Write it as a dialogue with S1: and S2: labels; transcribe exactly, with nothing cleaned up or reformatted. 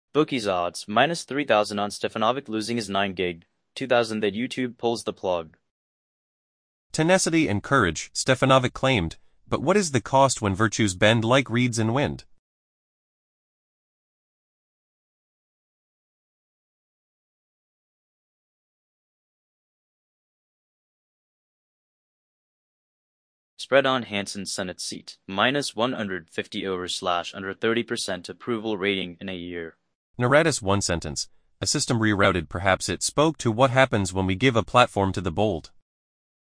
S1: Bookies odds, minus three thousand on Stefanovic losing his nine gig, two thousand that YouTube pulls the plug.
S2: Tenacity and courage, Stefanovic claimed, but what is the cost when virtues bend like reeds in wind?
S1: Spread on Hansen's Senate seat, minus one hundred fifty over slash under thirty percent approval rating in a year.
S2: Naradis one sentence, a system rerouted. Perhaps it spoke to what happens when we give a platform to the bold.